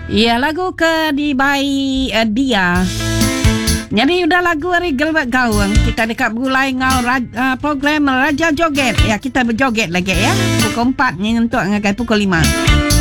Ya, lagu ke dibai dia. Jadi udah lagu hari Gilbert Gawang. Kita dekat mulai ngau program Raja Joget. Ya, kita berjoget lagi ya. Pukul 4 ni untuk ngagai pukul 5.